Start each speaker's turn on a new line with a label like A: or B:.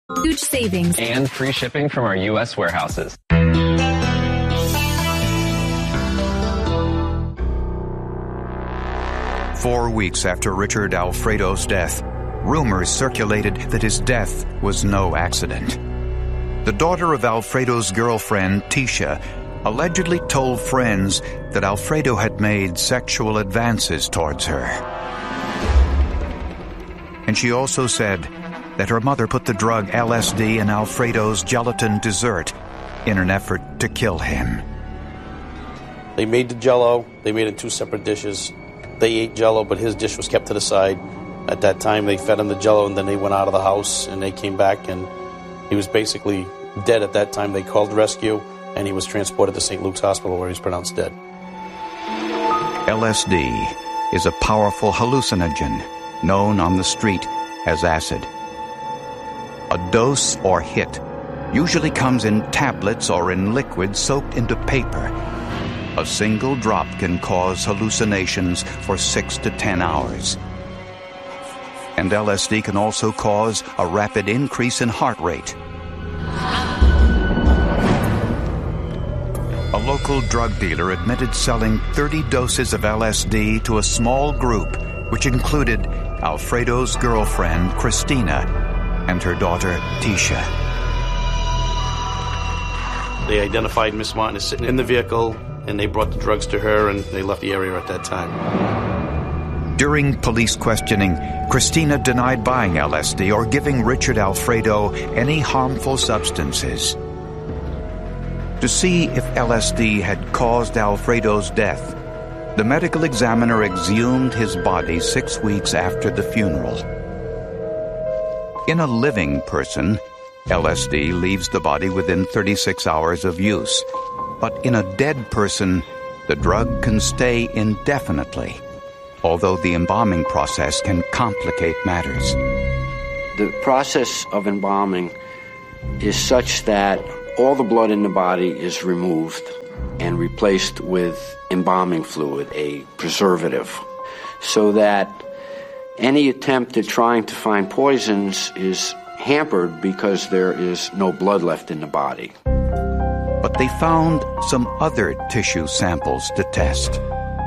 A: Huge savings.
B: And free shipping from our U.S. warehouses.
C: 4 weeks after Richard Alfredo's death, rumors circulated that his death was no accident. The daughter of Alfredo's girlfriend, Tisha, allegedly told friends that Alfredo had made sexual advances towards her. And she also said that her mother put the drug LSD in Alfredo's gelatin dessert in an effort to kill him.
D: They made the Jell-O. They made it 2 separate dishes. They ate Jell-O, but his dish was kept to the side. At that time, they fed him the Jell-O, and then they went out of the house, and they came back, and he was basically dead at that time. They called rescue, and he was transported to St. Luke's Hospital, where he was pronounced dead.
C: LSD is a powerful hallucinogen known on the street as acid. A dose or hit usually comes in tablets or in liquid soaked into paper. A single drop can cause hallucinations for 6 to 10 hours. And LSD can also cause a rapid increase in heart rate. A local drug dealer admitted selling 30 doses of LSD to a small group, which included Alfredo's girlfriend, Christina, and her daughter, Tisha.
D: They identified Miss Martin as sitting in the vehicle, and they brought the drugs to her, and they left the area at that time.
C: During police questioning, Christina denied buying LSD or giving Richard Alfredo any harmful substances. To see if LSD had caused Alfredo's death, the medical examiner exhumed his body 6 weeks after the funeral. In a living person, LSD leaves the body within 36 hours of use. But in a dead person, the drug can stay indefinitely, although the embalming process can complicate matters.
E: The process of embalming is such that all the blood in the body is removed and replaced with embalming fluid, a preservative, so that any attempt at trying to find poisons is hampered because there is no blood left in the body.
C: But they found some other tissue samples to test.